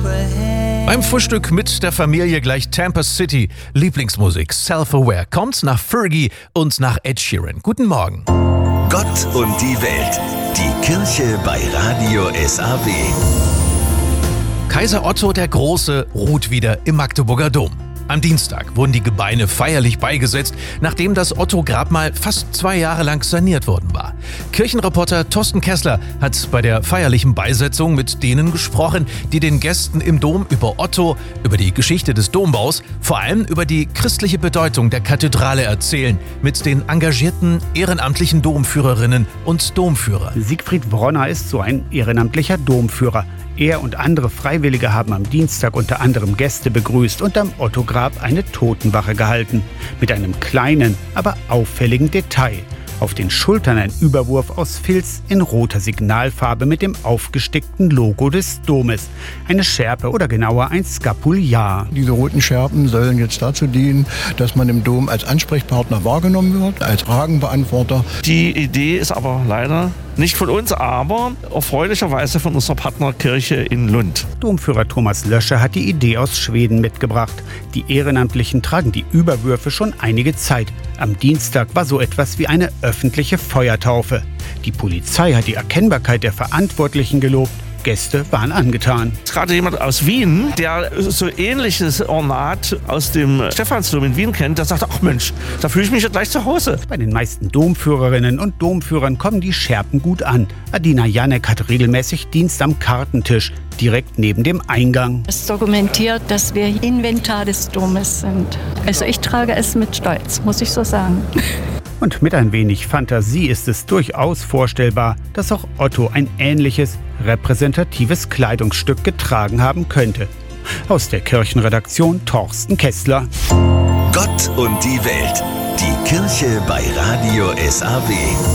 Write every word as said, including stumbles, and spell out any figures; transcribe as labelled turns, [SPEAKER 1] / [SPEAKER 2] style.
[SPEAKER 1] Beim Frühstück mit der Familie gleich Tampa City. Lieblingsmusik Self-Aware kommt nach Fergie und nach Ed Sheeran. Guten Morgen.
[SPEAKER 2] Gott und die Welt. Die Kirche bei Radio S A W.
[SPEAKER 1] Kaiser Otto der Große ruht wieder im Magdeburger Dom. Am Dienstag wurden die Gebeine feierlich beigesetzt, nachdem das Otto-Grabmal fast zwei Jahre lang saniert worden war. Kirchenreporter Thorsten Kessler hat bei der feierlichen Beisetzung mit denen gesprochen, die den Gästen im Dom über Otto, über die Geschichte des Dombaus, vor allem über die christliche Bedeutung der Kathedrale erzählen, mit den engagierten ehrenamtlichen Domführerinnen und Domführer.
[SPEAKER 3] Siegfried Bronner ist so ein ehrenamtlicher Domführer. Er und andere Freiwillige haben am Dienstag unter anderem Gäste begrüßt und am Otto-Grab eine Totenwache gehalten. Mit einem kleinen, aber auffälligen Detail. Auf den Schultern ein Überwurf aus Filz in roter Signalfarbe mit dem aufgestickten Logo des Domes. Eine Schärpe oder genauer ein Skapuliar.
[SPEAKER 4] Diese roten Schärpen sollen jetzt dazu dienen, dass man im Dom als Ansprechpartner wahrgenommen wird, als Fragenbeantworter.
[SPEAKER 5] Die Idee ist aber leider nicht von uns, aber erfreulicherweise von unserer Partnerkirche in Lund.
[SPEAKER 3] Domführer Thomas Löscher hat die Idee aus Schweden mitgebracht. Die Ehrenamtlichen tragen die Überwürfe schon einige Zeit. Am Dienstag war so etwas wie eine öffentliche Feuertaufe. Die Polizei hat die Erkennbarkeit der Verantwortlichen gelobt. Gäste waren angetan.
[SPEAKER 5] Gerade jemand aus Wien, der so ähnliches Ornat aus dem Stephansdom in Wien kennt, der sagt, ach Mensch, da fühle ich mich ja gleich zu Hause.
[SPEAKER 3] Bei den meisten Domführerinnen und Domführern kommen die Schärpen gut an. Adina Janek hat regelmäßig Dienst am Kartentisch, direkt neben dem Eingang.
[SPEAKER 6] Es dokumentiert, dass wir Inventar des Domes sind. Also ich trage es mit Stolz, muss ich so sagen.
[SPEAKER 3] Und mit ein wenig Fantasie ist es durchaus vorstellbar, dass auch Otto ein ähnliches, repräsentatives Kleidungsstück getragen haben könnte. Aus der Kirchenredaktion Thorsten Kessler.
[SPEAKER 2] Gott und die Welt. Die Kirche bei Radio S A W.